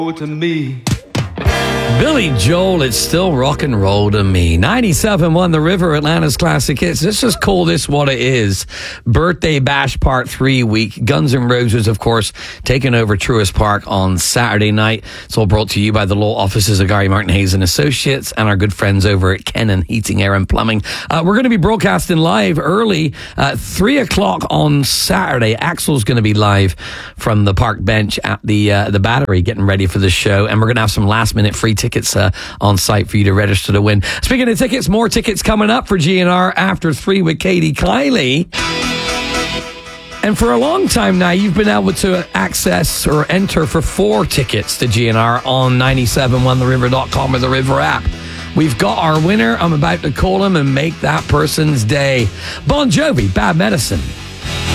to me. Billy Joel, it's still rock and roll to me. 97.1 The River, Atlanta's classic hits. Let's just call this what it is. Birthday Bash Part 3 week. Guns N' Roses, of course, taking over Truist Park on Saturday night. It's all brought to you by the law offices of Gary Martin Hayes and Associates and our good friends over at Kennan Heating, Air and Plumbing. We're going to be broadcasting live early, 3 o'clock on Saturday. Axel's going to be live from the park bench at the Battery, getting ready for the show. And we're going to have some last minute free tickets on site for you to register to win. Speaking of tickets, more tickets coming up for GNR After 3 with Katie Kiley. And for a long time now, you've been able to access or enter for 4 tickets to GNR on 971theriver.com or the River app. We've got our winner. I'm about to call him and make that person's day. Bon Jovi, Bad Medicine.